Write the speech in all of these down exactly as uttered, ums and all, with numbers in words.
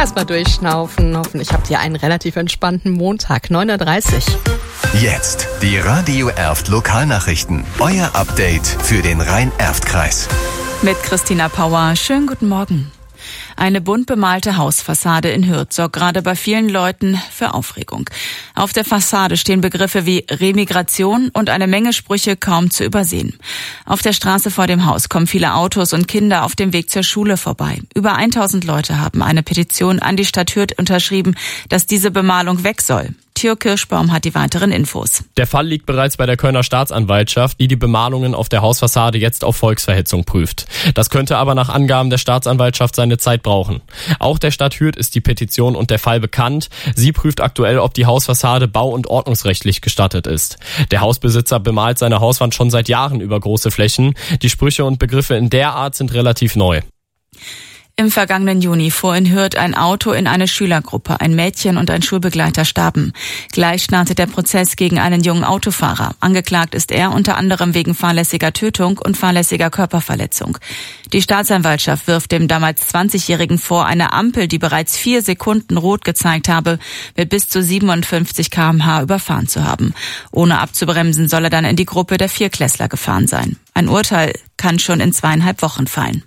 Erstmal durchschnaufen. Hoffentlich habt ihr einen relativ entspannten Montag, neun Uhr dreißig. Jetzt die Radio Erft Lokalnachrichten. Euer Update für den Rhein-Erft-Kreis. Mit Christina Pauer. Schönen guten Morgen. Eine bunt bemalte Hausfassade in Hürth sorgt gerade bei vielen Leuten für Aufregung. Auf der Fassade stehen Begriffe wie Remigration und eine Menge Sprüche kaum zu übersehen. Auf der Straße vor dem Haus kommen viele Autos und Kinder auf dem Weg zur Schule vorbei. Über tausend Leute haben eine Petition an die Stadt Hürth unterschrieben, dass diese Bemalung weg soll. Theo Kirschbaum hat die weiteren Infos. Der Fall liegt bereits bei der Kölner Staatsanwaltschaft, die die Bemalungen auf der Hausfassade jetzt auf Volksverhetzung prüft. Das könnte aber nach Angaben der Staatsanwaltschaft seine Zeit brauchen. Auch der Stadt Hürth ist die Petition und der Fall bekannt. Sie prüft aktuell, ob die Hausfassade bau- und ordnungsrechtlich gestattet ist. Der Hausbesitzer bemalt seine Hauswand schon seit Jahren über große Flächen. Die Sprüche und Begriffe in der Art sind relativ neu. Im vergangenen Juni fuhr in Hürth ein Auto in eine Schülergruppe. Ein Mädchen und ein Schulbegleiter starben. Gleich startet der Prozess gegen einen jungen Autofahrer. Angeklagt ist er unter anderem wegen fahrlässiger Tötung und fahrlässiger Körperverletzung. Die Staatsanwaltschaft wirft dem damals zwanzigjährigen vor, eine Ampel, die bereits vier Sekunden rot gezeigt habe, mit bis zu siebenundfünfzig Kilometer pro Stunde überfahren zu haben. Ohne abzubremsen soll er dann in die Gruppe der Vierklässler gefahren sein. Ein Urteil kann schon in zweieinhalb Wochen fallen.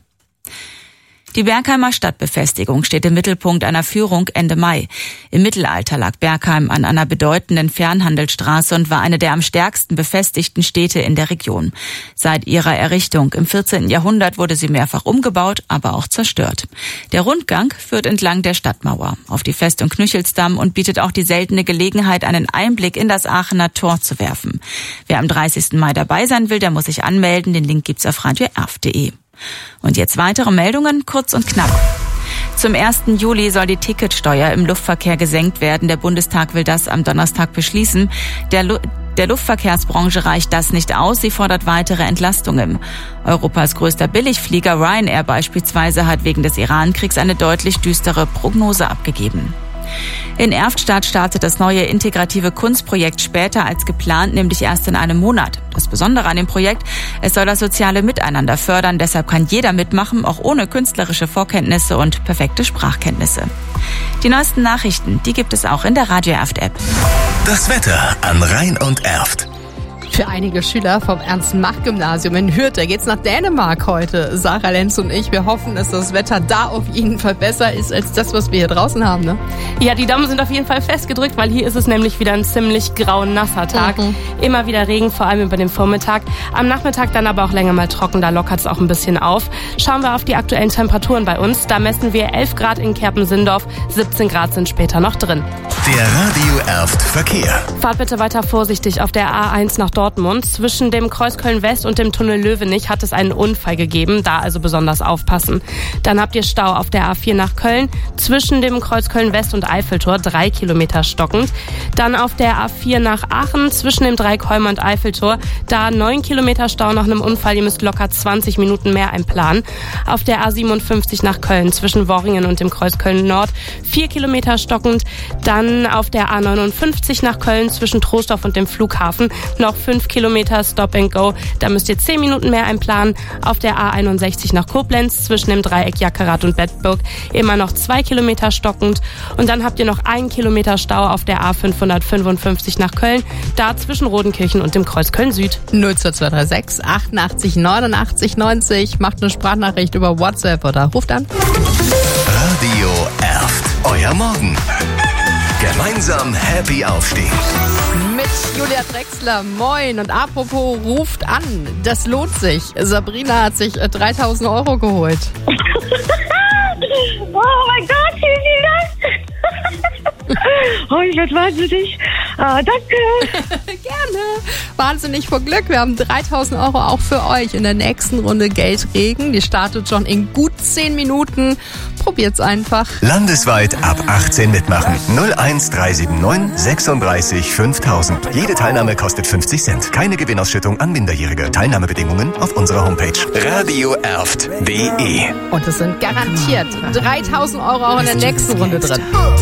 Die Bergheimer Stadtbefestigung steht im Mittelpunkt einer Führung Ende Mai. Im Mittelalter lag Bergheim an einer bedeutenden Fernhandelsstraße und war eine der am stärksten befestigten Städte in der Region. Seit ihrer Errichtung im vierzehnten Jahrhundert wurde sie mehrfach umgebaut, aber auch zerstört. Der Rundgang führt entlang der Stadtmauer auf die Festung Knüchelsdamm und bietet auch die seltene Gelegenheit, einen Einblick in das Aachener Tor zu werfen. Wer am dreißigsten Mai dabei sein will, der muss sich anmelden. Den Link gibt's auf radio erft punkt de. Und jetzt weitere Meldungen, kurz und knapp. Zum ersten Juli soll die Ticketsteuer im Luftverkehr gesenkt werden. Der Bundestag will das am Donnerstag beschließen. Der, Lu- der Luftverkehrsbranche reicht das nicht aus. Sie fordert weitere Entlastungen. Europas größter Billigflieger Ryanair beispielsweise hat wegen des Iran-Kriegs eine deutlich düstere Prognose abgegeben. In Erftstadt startet das neue integrative Kunstprojekt später als geplant, nämlich erst in einem Monat. Das Besondere an dem Projekt, es soll das soziale Miteinander fördern, deshalb kann jeder mitmachen, auch ohne künstlerische Vorkenntnisse und perfekte Sprachkenntnisse. Die neuesten Nachrichten, die gibt es auch in der Radio Erft App. Das Wetter an Rhein und Erft. Für einige Schüler vom Ernst-Mach-Gymnasium in Hürth, da geht's nach Dänemark heute. Sarah Lenz und ich, wir hoffen, dass das Wetter da auf jeden Fall besser ist als das, was wir hier draußen haben, ne? Ja, die Daumen sind auf jeden Fall festgedrückt, weil hier ist es nämlich wieder ein ziemlich grau nasser Tag. Mhm. Immer wieder Regen, vor allem über den Vormittag. Am Nachmittag dann aber auch länger mal trocken, da lockert es auch ein bisschen auf. Schauen wir auf die aktuellen Temperaturen bei uns. Da messen wir elf Grad in Kerpen-Sindorf, siebzehn Grad sind später noch drin. Der Radio Erft Verkehr. Fahrt bitte weiter vorsichtig auf der A eins nach Dortmund. Zwischen dem Kreuz Köln-West und dem Tunnel Löwenich hat es einen Unfall gegeben, da also besonders aufpassen. Dann habt ihr Stau auf der A vier nach Köln, zwischen dem Kreuz Köln-West und Eiffeltor, drei Kilometer stockend. Dann auf der A vier nach Aachen, zwischen dem Dreikäumer und Eiffeltor, da neun Kilometer Stau nach einem Unfall, ihr müsst locker zwanzig Minuten mehr einplanen. Auf der A siebenundfünfzig nach Köln, zwischen Worringen und dem Kreuz Köln-Nord, vier Kilometer stockend. Dann auf der A neunundfünfzig nach Köln, zwischen Troisdorf und dem Flughafen, noch fünf Kilometer Stop and Go. Da müsst ihr zehn Minuten mehr einplanen. Auf der A einundsechzig nach Koblenz, zwischen dem Dreieck Jackerath und Bedburg, immer noch zwei Kilometer stockend. Und dann habt ihr noch einen Kilometer Stau auf der A fünfhundertfünfundfünfzig nach Köln, da zwischen Rodenkirchen und dem Kreuz Köln-Süd. null zwei zwei drei sechs achtundachtzig neunundachtzig neunzig. Macht eine Sprachnachricht über WhatsApp oder ruft an. Radio Erft. Euer Morgen. Gemeinsam happy aufstehen. Mit Julia Drechsler, moin. Und apropos, ruft an. Das lohnt sich. Sabrina hat sich dreitausend Euro geholt. Oh mein Gott, vielen, vielen Dank. Oh, ich werde wahnsinnig. Ah, danke. Gerne. Wahnsinnig vor Glück. Wir haben dreitausend Euro auch für euch in der nächsten Runde Geldregen. Die startet schon in gut zehn Minuten. Probiert's einfach. Landesweit ab achtzehn mitmachen. null eins drei sieben neun sechsunddreißig fünftausend. Jede Teilnahme kostet fünfzig Cent. Keine Gewinnausschüttung an Minderjährige. Teilnahmebedingungen auf unserer Homepage radio erft punkt de. Und es sind garantiert dreitausend Euro auch in der nächsten Runde drin.